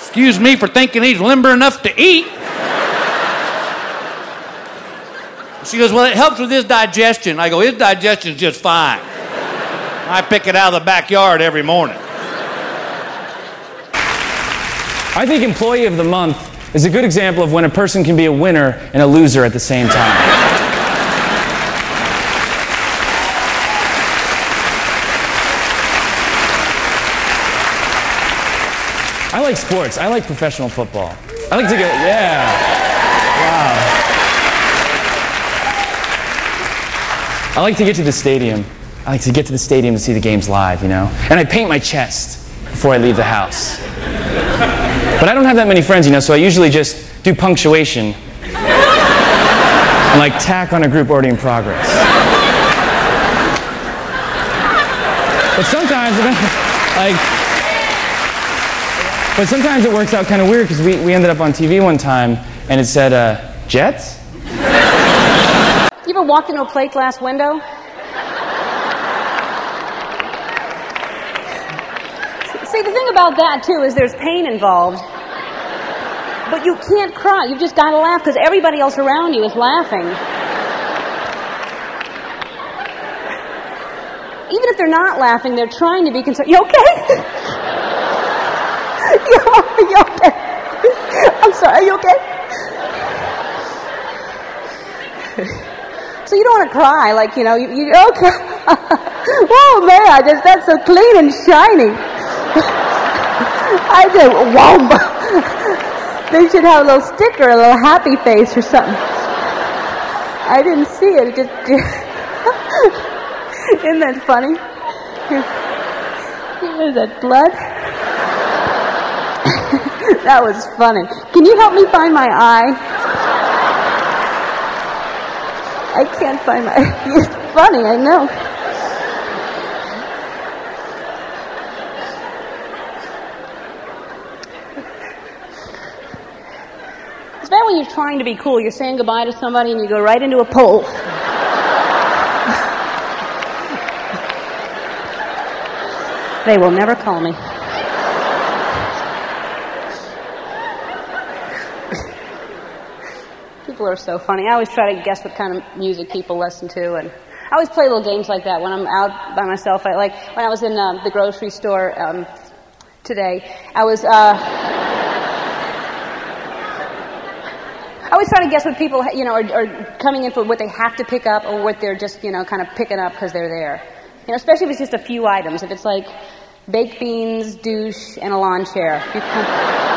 Excuse me for thinking he's limber enough to eat. She goes, well, it helps with his digestion. I go, his digestion's just fine. I pick it out of the backyard every morning. I think Employee of the Month is a good example of when a person can be a winner and a loser at the same time. I like sports. I like professional football. I like to go, wow. I like to get to the stadium. I like to get to the stadium to see the games live, you know? And I paint my chest before I leave the house. But I don't have that many friends, you know, so I usually just do punctuation and like tack on a group already in progress. But sometimes it works out kind of weird because we ended up on TV one time and it said, Jets? You ever walked into a plate glass window? See, the thing about that, too, is there's pain involved. But you can't cry. You've just got to laugh because everybody else around you is laughing. Even if they're not laughing, they're trying to be concerned. You okay? You okay? I'm sorry, are you okay? So you don't want to cry, like, you know, you okay. Oh, man, that's so clean and shiny. I did, whoa. They should have a little sticker, a little happy face or something. I didn't see it. It just, isn't that funny? Is that blood? That was funny. Can you help me find my eye? I can't find my eye. It's funny, I know. It's bad when you're trying to be cool. You're saying goodbye to somebody and you go right into a pole. They will never call me. People are so funny. I always try to guess what kind of music people listen to, and I always play little games like that when I'm out by myself. Like when I was in the grocery store today, I always try to guess what people, you know, are coming in for, what they have to pick up or what they're just, you know, kind of picking up because they're there. You know, especially if it's just a few items. If it's like baked beans, douche, and a lawn chair.